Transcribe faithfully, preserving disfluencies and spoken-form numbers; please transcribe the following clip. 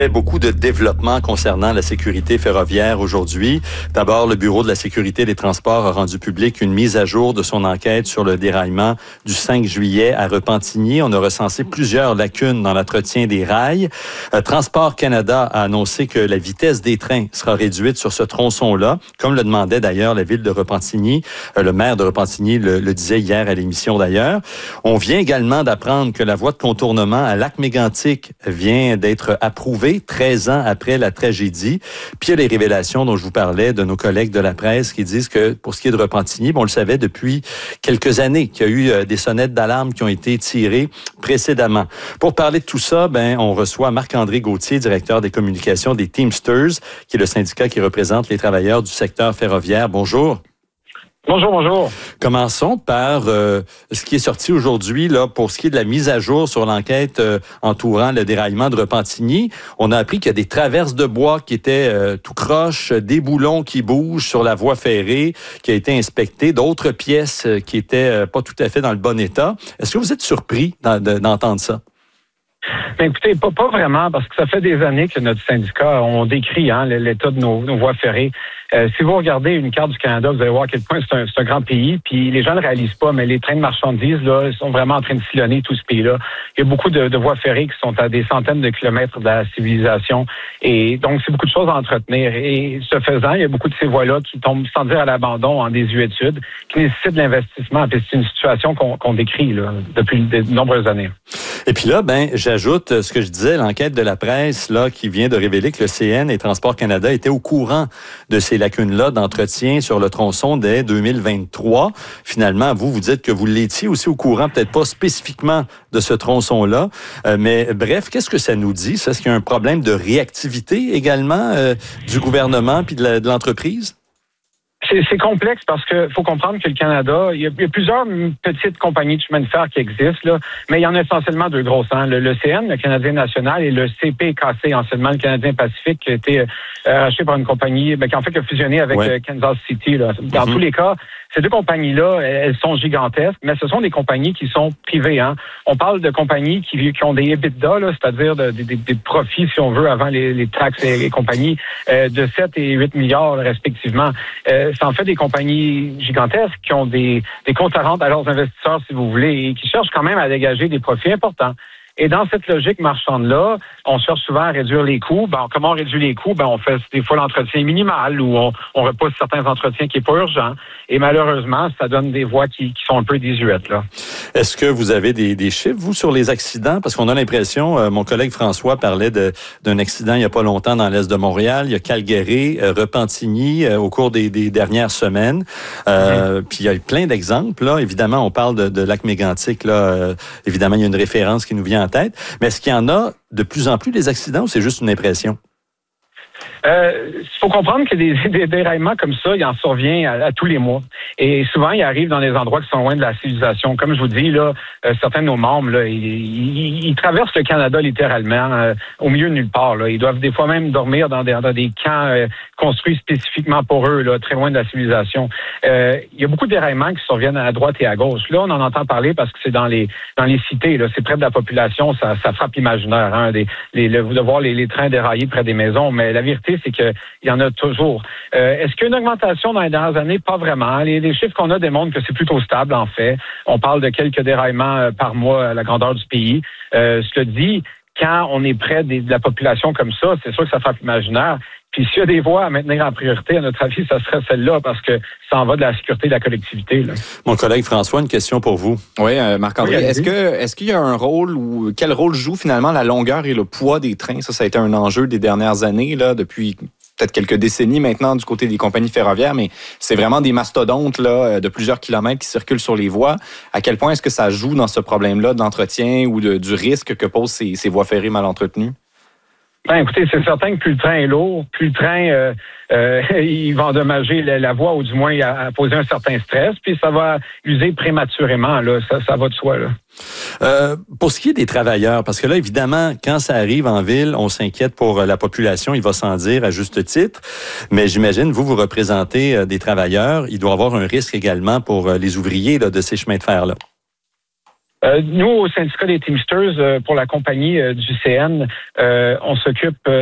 Beaucoup de développements concernant la sécurité ferroviaire aujourd'hui. D'abord, le Bureau de la sécurité des transports a rendu public une mise à jour de son enquête sur le déraillement du cinq juillet à Repentigny. On a recensé plusieurs lacunes dans l'entretien des rails. Euh, Transport Canada a annoncé que la vitesse des trains sera réduite sur ce tronçon-là, comme le demandait d'ailleurs la ville de Repentigny. Euh, le maire de Repentigny le, le disait hier à l'émission d'ailleurs. On vient également d'apprendre que la voie de contournement à Lac-Mégantic vient d'être approuvée treize ans après la tragédie. Puis il y a les révélations dont je vous parlais de nos collègues de la presse qui disent que pour ce qui est de Repentigny, bon, on le savait depuis quelques années qu'il y a eu euh, des sonnettes d'alarme qui ont été tirées précédemment. Pour parler de tout ça, ben, on reçoit Marc-André Gauthier, directeur des communications des Teamsters, qui est le syndicat qui représente les travailleurs du secteur ferroviaire. Bonjour. Bonjour, bonjour. Commençons par euh, ce qui est sorti aujourd'hui là pour ce qui est de la mise à jour sur l'enquête euh, entourant le déraillement de Repentigny. On a appris qu'il y a des traverses de bois qui étaient euh, tout croches, des boulons qui bougent sur la voie ferrée qui a été inspectée, d'autres pièces euh, qui étaient euh, pas tout à fait dans le bon état. Est-ce que vous êtes surpris d'entendre ça? Ben écoutez, pas, pas vraiment, parce que ça fait des années que notre syndicat, on décrit hein, l'état de nos, nos voies ferrées. Euh, si vous regardez une carte du Canada, vous allez voir à quel point c'est un, c'est un grand pays, puis les gens ne réalisent pas, mais les trains de marchandises, là, ils sont vraiment en train de sillonner tout ce pays-là. Il y a beaucoup de, de voies ferrées qui sont à des centaines de kilomètres de la civilisation, et donc c'est beaucoup de choses à entretenir. Et ce faisant, il y a beaucoup de ces voies-là qui tombent, sans dire à l'abandon, en désuétude, qui nécessitent de l'investissement. Puis c'est une situation qu'on, qu'on décrit là, depuis de nombreuses années. Et puis là, ben, j'ajoute ce que je disais, l'enquête de la presse là qui vient de révéler que le C N et Transport Canada étaient au courant de ces lacunes-là d'entretien sur le tronçon dès deux mille vingt-trois. Finalement, vous, vous dites que vous l'étiez aussi au courant, peut-être pas spécifiquement de ce tronçon-là. Euh, mais bref, qu'est-ce que ça nous dit? Est-ce qu'il y a un problème de réactivité également euh, du gouvernement puis de, la, de l'entreprise? C'est, c'est complexe parce que faut comprendre que le Canada, il y a, il y a plusieurs petites compagnies de chemin de fer qui existent, là, mais il y en a essentiellement deux grosses. Hein. Le, le C N, le Canadien national, et le C P K C, anciennement le Canadien Pacifique, qui a été euh, racheté par une compagnie, ben, qui en fait qui a fusionné avec ouais. euh, Kansas City. Là. Dans mm-hmm. tous les cas, ces deux compagnies-là, elles sont gigantesques, mais ce sont des compagnies qui sont privées. Hein. On parle de compagnies qui, qui ont des EBITDA, là, c'est-à-dire de, de, de, des profits, si on veut, avant les, les taxes et les compagnies, euh, de sept et huit milliards respectivement. Euh, c'est en fait des compagnies gigantesques qui ont des, des comptes à rendre à leurs investisseurs, si vous voulez, et qui cherchent quand même à dégager des profits importants. Et dans cette logique marchande-là, on cherche souvent à réduire les coûts. Ben, comment on réduit les coûts? Ben, on fait des fois l'entretien minimal ou on, on repousse certains entretiens qui n'est pas urgent. Et malheureusement, ça donne des voies qui, qui sont un peu désuètes, là. Est-ce que vous avez des, des chiffres, vous, sur les accidents? Parce qu'on a l'impression, euh, mon collègue François parlait de, d'un accident il n'y a pas longtemps dans l'est de Montréal. Il y a Calgary, euh, Repentigny euh, au cours des, des dernières semaines. Euh, mmh. Puis il y a plein d'exemples, là. Évidemment, on parle de, de Lac-Mégantic, là. Euh, évidemment, il y a une référence qui nous vient en tête. Mais est-ce qu'il y en a de plus en plus des accidents ou c'est juste une impression? Euh, il faut comprendre que des, des déraillements comme ça, il en survient à, à tous les mois. Et souvent, il arrive dans des endroits qui sont loin de la civilisation. Comme je vous dis, là, euh, certains de nos membres, là, ils, ils, ils traversent le Canada littéralement, euh, au milieu de nulle part. Là. Ils doivent des fois même dormir dans des, dans des camps euh, construits spécifiquement pour eux, là, très loin de la civilisation. Euh, il y a beaucoup de déraillements qui surviennent à droite et à gauche. Là, on en entend parler parce que c'est dans les dans les cités, là, c'est près de la population, ça, ça frappe l'imaginaire, hein, des, les, le, de voir les, les trains dérailler près des maisons. Mais la vérité, c'est qu'il y en a toujours. Euh, est-ce qu'il y a une augmentation dans les dernières années? Pas vraiment. Les, les chiffres qu'on a démontrent que c'est plutôt stable, en fait. On parle de quelques déraillements par mois à la grandeur du pays. Euh, cela dit, quand on est près des, de la population comme ça, c'est sûr que ça frappe l'imaginaire. Puis s'il y a des voies à maintenir en priorité, à notre avis, ça serait celle-là parce que ça en va de la sécurité de la collectivité, là. Mon collègue François, une question pour vous. Oui, euh, Marc-André, oui, est-ce que est-ce qu'il y a un rôle ou quel rôle joue finalement la longueur et le poids des trains? Ça, ça a été un enjeu des dernières années, là, depuis peut-être quelques décennies maintenant du côté des compagnies ferroviaires, mais c'est vraiment des mastodontes là, de plusieurs kilomètres qui circulent sur les voies. À quel point est-ce que ça joue dans ce problème-là de l'entretien ou de, du risque que posent ces, ces voies ferrées mal entretenues? Ben, écoutez, c'est certain que plus le train est lourd, plus le train euh, euh, il va endommager la, la voie ou du moins à, à poser un certain stress, puis ça va user prématurément, là, ça, ça va de soi, là. Euh, pour ce qui est des travailleurs, parce que là, évidemment, quand ça arrive en ville, on s'inquiète pour la population, il va s'en dire à juste titre, mais j'imagine, vous, vous représentez des travailleurs, il doit y avoir un risque également pour les ouvriers là, de ces chemins de fer-là. Euh, nous, au syndicat des Teamsters, euh, pour la compagnie euh, du C N, euh, on s'occupe